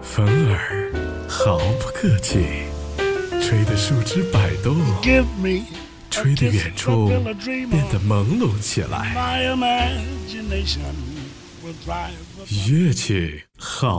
风儿毫不客气，吹得树枝摆动，吹得远处变得朦胧起来。乐器好